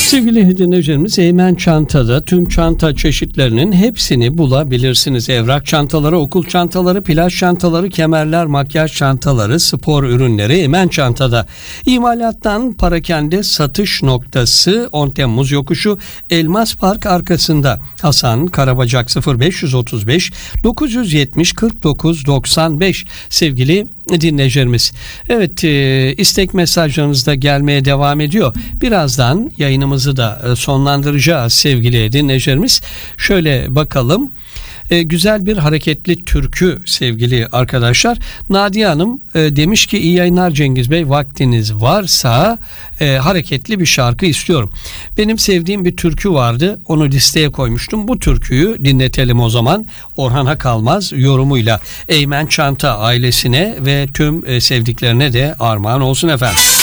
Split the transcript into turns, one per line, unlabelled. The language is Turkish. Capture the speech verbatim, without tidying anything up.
Sevgili dinleyicilerimiz, Eymen Çanta'da tüm çanta çeşitlerinin hepsini bulabilirsiniz. Evrak çantaları, okul çantaları, plaj çantaları, kemerler, makyaj çantaları, spor ürünleri Eymen Çanta'da. İmalattan parakende satış noktası on Temmuz yokuşu Elmas Park arkasında. Hasan Karabacak sıfır beş otuz beş dokuz yetmiş kırk dokuz doksan beş. Sevgili dinleyicilerimiz, evet, e, istek mesajlarınız da gelmeye devam ediyor. Birazdan yayınımızı da e, sonlandıracağız sevgili dinleyicilerimiz. Şöyle bakalım. E, güzel bir hareketli türkü sevgili arkadaşlar. Nadiye Hanım e, demiş ki iyi yayınlar Cengiz Bey, vaktiniz varsa e, hareketli bir şarkı istiyorum. Benim sevdiğim bir türkü vardı, onu listeye koymuştum. Bu türküyü dinletelim o zaman. Orhan Akalmaz yorumuyla. Eymen Çanta ailesine ve tüm e, sevdiklerine de armağan olsun efendim.